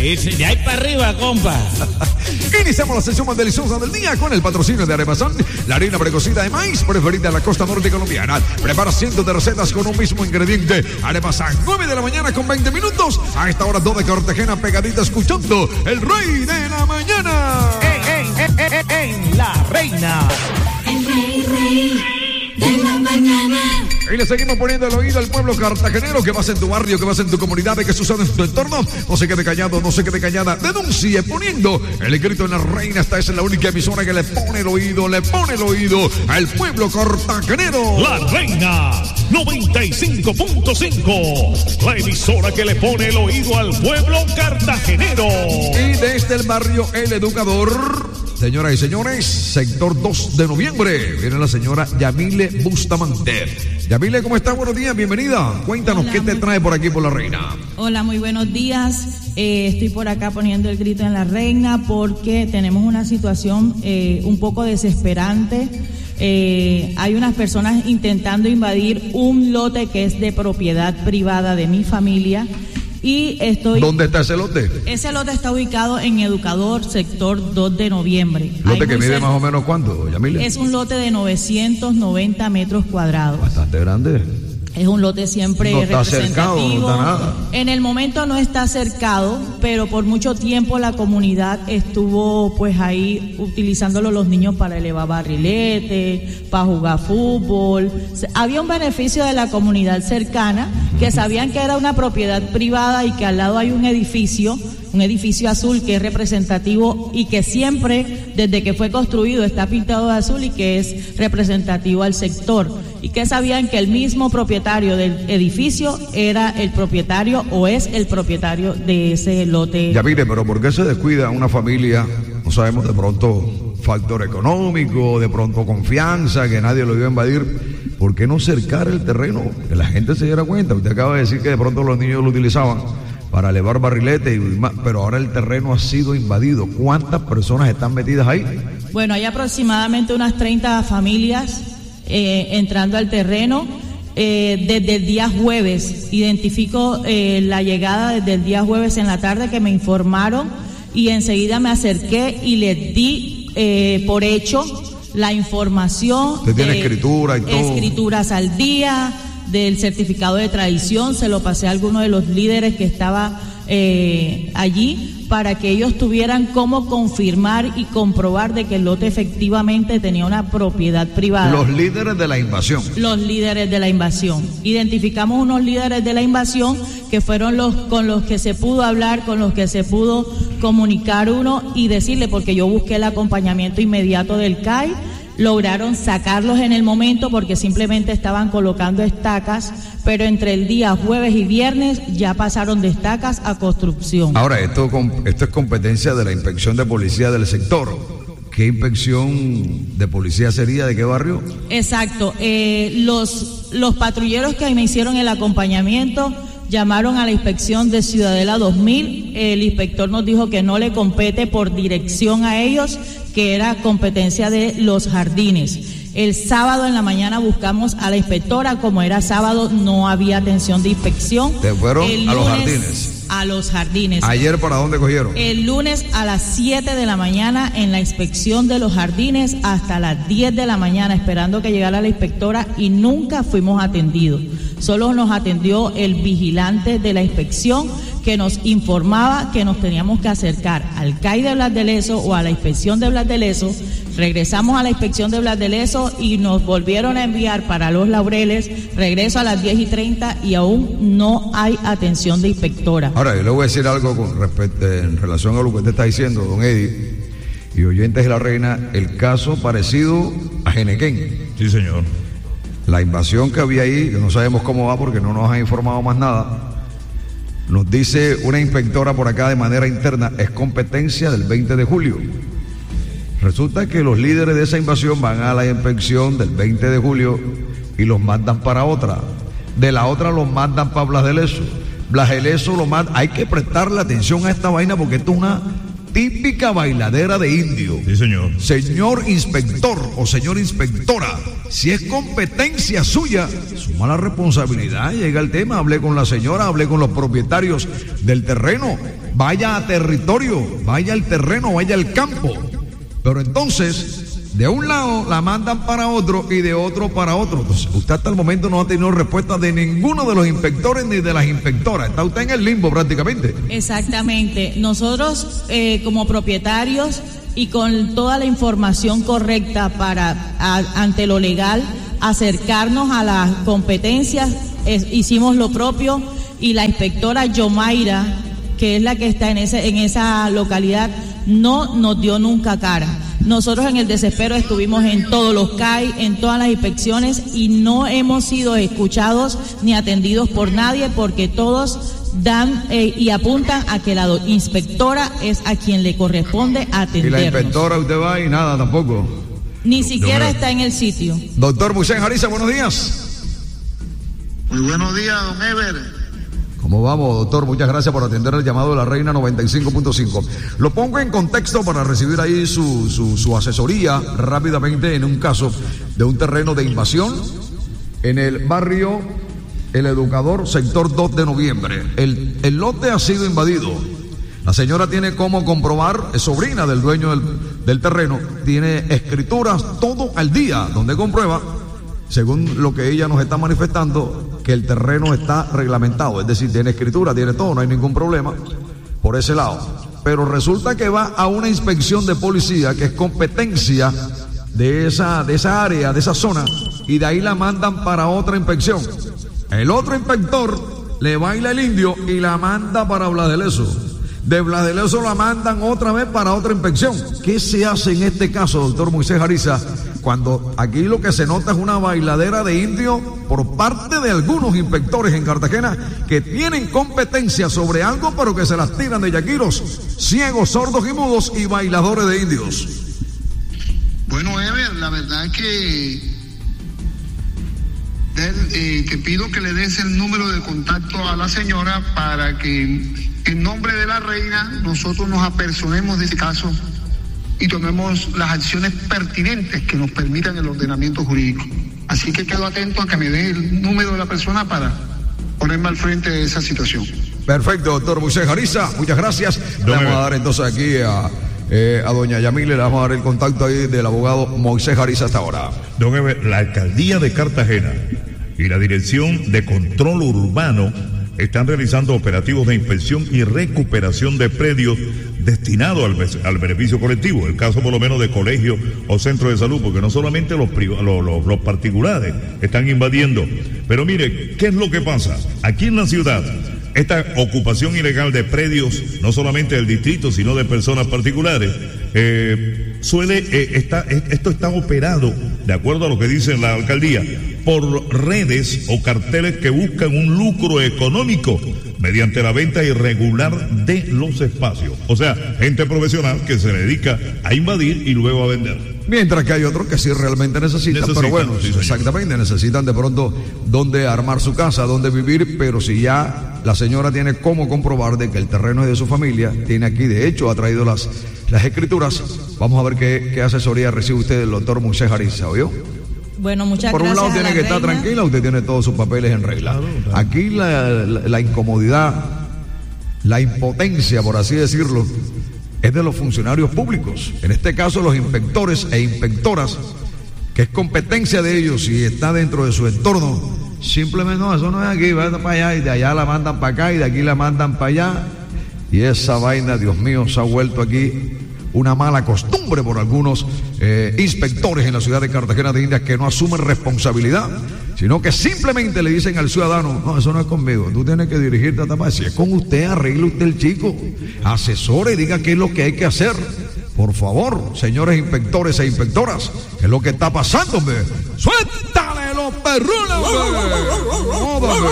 De ahí para arriba, compa. Iniciamos la sesión más deliciosa del día con el patrocinio de Aremazán, la harina precocida de maíz preferida en la costa norte colombiana. Prepara cientos de recetas con un mismo ingrediente. Aremazán, 9 de la mañana con 20 minutos. A esta hora, 2 de Cartagena, pegadita escuchando El Rey de la Mañana. En La Reina. El rey de la mañana. Y le seguimos poniendo el oído al pueblo cartagenero. Que vas en tu barrio, que vas en tu comunidad, que sucede en tu entorno. No se quede callado, no se quede callada. Denuncie poniendo el grito en La Reina. Esta es la única emisora que le pone el oído al pueblo cartagenero. La Reina 95.5, la emisora que le pone el oído al pueblo cartagenero. Y desde el barrio El Educador, señoras y señores, sector 2 de noviembre, viene la señora Yamile Bustamante. Yamile, ¿cómo está? Buenos días, bienvenida. Cuéntanos, hola, ¿qué te trae por aquí por La Reina? Hola, muy buenos días. Estoy por acá poniendo el grito en La Reina porque tenemos una situación un poco desesperante. Hay unas personas intentando invadir un lote que es de propiedad privada de mi familia. Y ¿Dónde está ese lote? Ese lote está ubicado en Educador, sector 2 de noviembre. ¿Lote que mide más o menos cuánto, Yamile? Es un lote de 990 metros cuadrados. Bastante grande. Es un lote siempre no está representativo. Cercado, no está nada. En el momento no está cercado, pero por mucho tiempo la comunidad estuvo pues ahí utilizándolo los niños para elevar barrilete, para jugar fútbol. Había un beneficio de la comunidad cercana, que sabían que era una propiedad privada y que al lado hay un edificio azul que es representativo y que siempre, desde que fue construido, está pintado de azul y que es representativo al sector. Y que sabían que el mismo propietario del edificio era el propietario o es el propietario de ese lote. Ya mire, pero ¿por qué se descuida una familia? No sabemos, de pronto factor económico, de pronto confianza, que nadie lo iba a invadir. ¿Por qué no cercar el terreno? Que la gente se diera cuenta. Usted acaba de decir que de pronto los niños lo utilizaban para elevar barriletes, pero ahora el terreno ha sido invadido. ¿Cuántas personas están metidas ahí? Bueno, hay aproximadamente unas 30 familias entrando al terreno. Desde el día jueves, identifico la llegada desde el día jueves en la tarde que me informaron y enseguida me acerqué y les di por hecho la información. ¿Usted tiene escritura y todo? Escrituras al día, del certificado de tradición, se lo pasé a alguno de los líderes que estaba allí para que ellos tuvieran cómo confirmar y comprobar de que el lote efectivamente tenía una propiedad privada. Los líderes de la invasión. Los líderes de la invasión. Identificamos unos líderes de la invasión que fueron los con los que se pudo hablar, con los que se pudo comunicar uno y decirle, porque yo busqué el acompañamiento inmediato del CAI. Lograron sacarlos en el momento porque simplemente estaban colocando estacas, pero entre el día jueves y viernes ya pasaron de estacas a construcción. Ahora, esto es competencia de la inspección de policía del sector. ¿Qué inspección de policía sería? ¿De qué barrio? Exacto. Los patrulleros que me hicieron el acompañamiento llamaron a la inspección de Ciudadela 2000. El inspector nos dijo que no le compete por dirección a ellos, que era competencia de los jardines. El sábado en la mañana buscamos a la inspectora, como era sábado no había atención de inspección. ¿Te fueron a los jardines? A los jardines. ¿Ayer para dónde cogieron? El lunes a las 7 de la mañana en la inspección de los jardines hasta las 10 de la mañana esperando que llegara la inspectora y nunca fuimos atendidos. Solo nos atendió el vigilante de la inspección que nos informaba que nos teníamos que acercar al CAI de Blas de Lezo o a la inspección de Blas de Lezo. Regresamos a la inspección de Blas de Lezo y nos volvieron a enviar para Los Laureles, regreso a las 10:30 y aún no hay atención de inspectora. Ahora, yo le voy a decir algo con respecto en relación a lo que usted está diciendo, don Eddie, y oyentes de La Reina, el caso parecido a Genequén. Sí, señor. La invasión que había ahí, que no sabemos cómo va porque no nos han informado más nada, nos dice una inspectora por acá de manera interna, es competencia del 20 de julio. Resulta que los líderes de esa invasión van a la inspección del 20 de julio y los mandan para otra. De la otra los mandan para Blas de Lezo. Blas de Lezo lo manda. Hay que prestarle atención a esta vaina porque esto es una típica bailadera de indio. Sí, señor. Señor inspector o señora inspectora, si es competencia suya, suma la responsabilidad. Llega el tema, hablé con la señora, hablé con los propietarios del terreno. vaya a territorio, vaya al terreno, vaya al campo. Pero entonces, de un lado la mandan para otro y de otro para otro. Entonces, usted hasta el momento no ha tenido respuesta de ninguno de los inspectores ni de las inspectoras. Está usted en el limbo prácticamente. Exactamente. Nosotros como propietarios y con toda la información correcta ante lo legal, acercarnos a las competencias, hicimos lo propio, y la inspectora Yomaira, que es la que está en esa localidad, no nos dio nunca cara. Nosotros en el desespero estuvimos en todos los CAI, en todas las inspecciones, y no hemos sido escuchados ni atendidos por nadie, porque todos dan y apuntan a que la inspectora es a quien le corresponde atendernos. Y la inspectora usted va y nada tampoco. Ni siquiera está en el sitio. Doctor Moisés Jariza, buenos días. Muy buenos días, don Ever. ¿Cómo vamos, doctor? Muchas gracias por atender el llamado de la Reina 95.5. Lo pongo en contexto para recibir ahí su asesoría rápidamente en un caso de un terreno de invasión en el barrio El Educador, sector 2 de noviembre. El lote ha sido invadido. La señora tiene cómo comprobar, es sobrina del dueño del terreno, tiene escrituras todo al día, donde comprueba, según lo que ella nos está manifestando, que el terreno está reglamentado, es decir, tiene escritura, tiene todo, no hay ningún problema por ese lado. Pero resulta que va a una inspección de policía que es competencia de esa área, de esa zona, y de ahí la mandan para otra inspección. El otro inspector le baila el indio y la manda para Blas de Lezo. De Blas de Lezo la mandan otra vez para otra inspección. ¿Qué se hace en este caso, doctor Moisés Jariza, cuando aquí lo que se nota es una bailadera de indio por parte de algunos inspectores en Cartagena que tienen competencia sobre algo, pero que se las tiran de yaquiros, ciegos, sordos y mudos y bailadores de indios? Bueno, Ever, la verdad es que te pido que le des el número de contacto a la señora para que en nombre de la reina nosotros nos apersonemos de este caso y tomemos las acciones pertinentes que nos permitan el ordenamiento jurídico. Así que quedo atento a que me dé el número de la persona para ponerme al frente de esa situación. Perfecto, doctor Moisés Jariza, muchas gracias. Le vamos a dar entonces aquí a doña Yamile, le vamos a dar el contacto ahí del abogado Moisés Jariza hasta ahora. Don Eber, la alcaldía de Cartagena y la Dirección de Control Urbano están realizando operativos de inspección y recuperación de predios destinados al beneficio colectivo, el caso por lo menos de colegios o centros de salud, porque no solamente los particulares están invadiendo. Pero mire, ¿qué es lo que pasa? Aquí en la ciudad, esta ocupación ilegal de predios, no solamente del distrito, sino de personas particulares, esto está operado, de acuerdo a lo que dice la alcaldía, por redes o carteles que buscan un lucro económico mediante la venta irregular de los espacios. O sea, gente profesional que se dedica a invadir y luego a vender. Mientras que hay otros que sí realmente necesitan, pero bueno, sí, exactamente, necesitan de pronto dónde armar su casa, dónde vivir, pero si ya la señora tiene cómo comprobar de que el terreno es de su familia, tiene aquí, de hecho, ha traído las escrituras, vamos a ver qué asesoría recibe usted del doctor Moisés Jariza, ¿oyó? Bueno, muchas gracias. Por un lado tiene que estar tranquila, usted tiene todos sus papeles en regla. Claro. Aquí la incomodidad, la impotencia, por así decirlo, es de los funcionarios públicos. En este caso, los inspectores e inspectoras, que es competencia de ellos y está dentro de su entorno. Simplemente no, eso no es aquí, va para allá y de allá la mandan para acá y de aquí la mandan para allá. Y esa vaina, Dios mío, se ha vuelto aquí una mala costumbre por algunos inspectores en la ciudad de Cartagena de Indias que no asumen responsabilidad, sino que simplemente le dicen al ciudadano: no, eso no es conmigo, tú tienes que dirigirte a tapar. Si es con usted, arregle usted el chico, asesore y diga qué es lo que hay que hacer. Por favor, señores inspectores e inspectoras, ¿qué es lo que está pasando, hombre? ¡Suéltale los perrunos, hombre!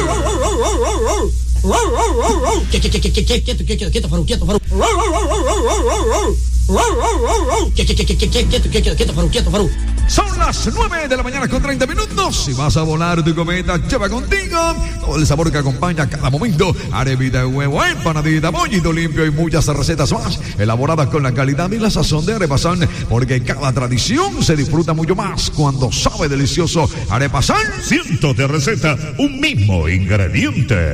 Quieto, Faru. Faru. Son las 9 de la mañana con 30 minutos. Si vas a volar tu cometa, lleva contigo todo el sabor que acompaña cada momento. Arepita de huevo, empanadita, pollito limpio y muchas recetas más elaboradas con la calidad y la sazón de Arepasán, porque cada tradición se disfruta mucho más cuando sabe delicioso. Arepasán, cientos de recetas, un mismo ingrediente.